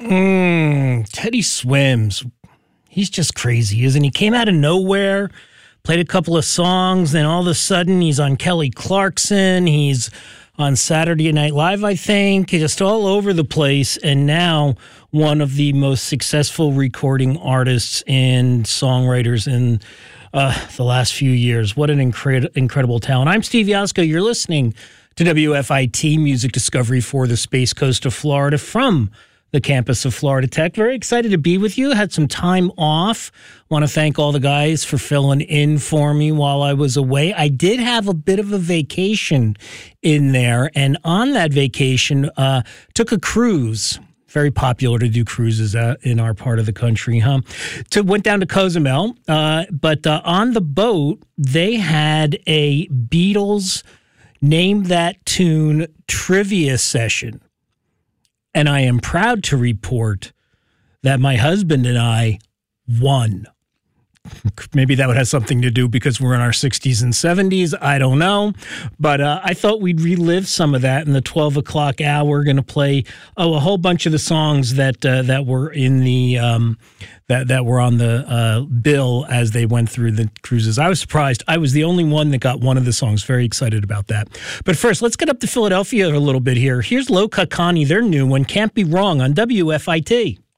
Teddy Swims. He's just crazy, isn't he? Came out of nowhere, played a couple of songs, then all of a sudden he's on Kelly Clarkson. He's on Saturday Night Live, I think, just all over the place. And now one of the most successful recording artists and songwriters in the last few years. What an incredible talent. I'm Steve Yasko. You're listening to WFIT Music Discovery for the Space Coast of Florida from the campus of Florida Tech. Very excited to be with you. Had some time off. Want to thank all the guys for filling in for me while I was away. I did have a bit of a vacation in there, and on that vacation, took a cruise. Very popular to do cruises in our part of the country, huh? Went down to Cozumel, but on the boat, they had a Beatles Name That Tune trivia session. And I am proud to report that my husband and I won. Maybe that would have something to do because we're in our 60s and 70s. I don't know. But I thought we'd relive some of that in the 12 o'clock hour. We're going to play a whole bunch of the songs that were in the that were on the bill as they went through the cruises. I was surprised. I was the only one that got one of the songs. Very excited about that. But first, let's get up to Philadelphia a little bit here. Here's Lo Kakani, their new one, Can't Be Wrong, on WFIT.